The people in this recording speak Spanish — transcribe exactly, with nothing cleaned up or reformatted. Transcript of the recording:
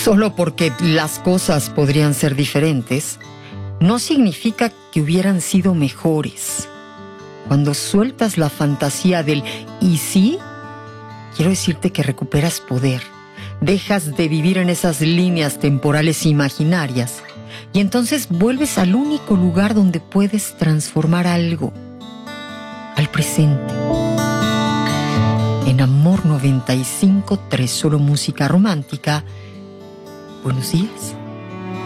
Solo porque las cosas podrían ser diferentes, no significa que hubieran sido mejores. Cuando sueltas la fantasía del ¿y sí? Quiero decirte que recuperas poder. Dejas de vivir en esas líneas temporales imaginarias y entonces vuelves al único lugar donde puedes transformar algo, al presente. En Amor noventa y cinco punto tres, solo música romántica. Buenos días.